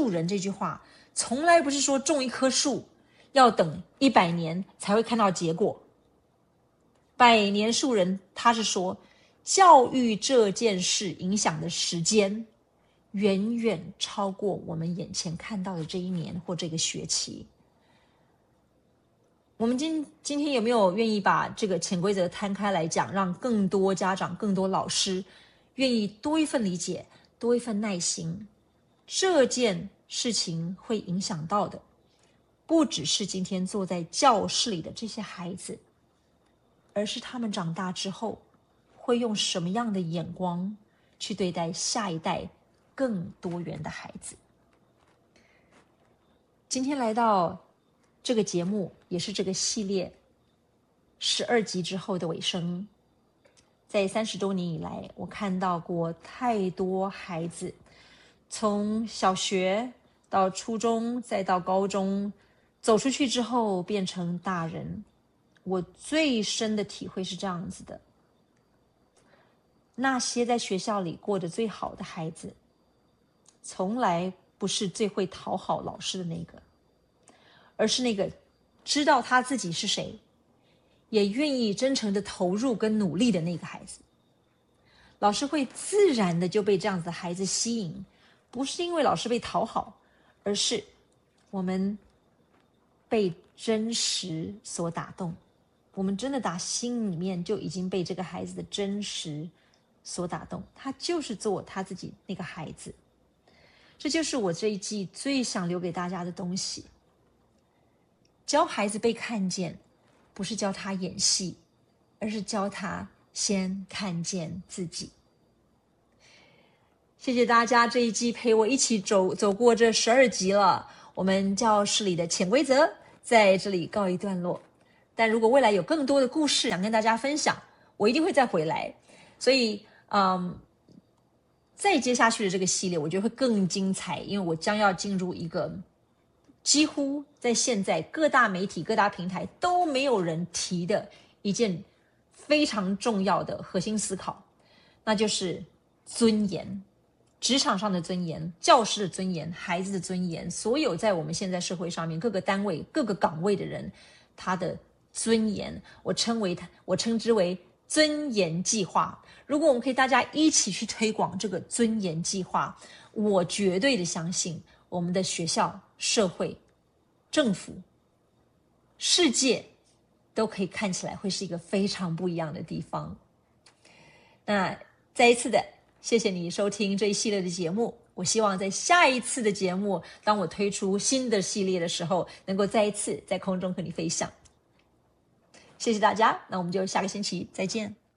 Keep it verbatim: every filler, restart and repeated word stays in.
树人这句话，从来不是说种一棵树要等一百年才会看到结果。百年树人他是说，教育这件事影响的时间远远超过我们眼前看到的这一年或这个学期。我们今今天有没有愿意把这个潜规则摊开来讲，让更多家长、更多老师愿意多一份理解，多一份耐心？这件事情会影响到的，不只是今天坐在教室里的这些孩子，而是他们长大之后会用什么样的眼光去对待下一代更多元的孩子。今天来到这个节目，也是这个系列十二集之后的尾声。在三十多年以来，我看到过太多孩子从小学到初中再到高中走出去之后变成大人。我最深的体会是这样子的，那些在学校里过得最好的孩子，从来不是最会讨好老师的那个，而是那个知道他自己是谁，也愿意真诚的投入跟努力的那个孩子。老师会自然的就被这样子的孩子吸引，不是因为老师被讨好，而是我们被真实所打动，我们真的打心里面就已经被这个孩子的真实所打动，他就是做他自己那个孩子。这就是我这一季最想留给大家的东西。教孩子被看见，不是教他演戏，而是教他先看见自己。谢谢大家这一季陪我一起走走过这十二集了，我们教室里的潜规则在这里告一段落。但如果未来有更多的故事想跟大家分享，我一定会再回来。所以嗯，再接下去的这个系列我觉得会更精彩，因为我将要进入一个几乎在现在各大媒体各大平台都没有人提的一件非常重要的核心思考，那就是尊严。职场上的尊严，教师的尊严，孩子的尊严，所有在我们现在社会上面各个单位各个岗位的人，他的尊严，我称为我称之为尊严计划。如果我们可以大家一起去推广这个尊严计划，我绝对的相信我们的学校、社会、政府、世界都可以看起来会是一个非常不一样的地方。那再一次的谢谢你收听这一系列的节目，我希望在下一次的节目，当我推出新的系列的时候，能够再一次在空中和你飞翔。谢谢大家，那我们就下个星期再见。